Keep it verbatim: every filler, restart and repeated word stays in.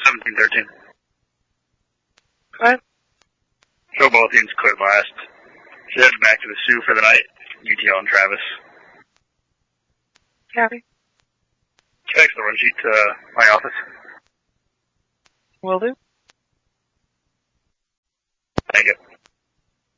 seventeen thirteen. Go ahead. Show both teams cleared last. She headed back to the Sioux for the night. U T L and Travis. Copy. Text the run sheet to uh, my office. Will do. Thank you.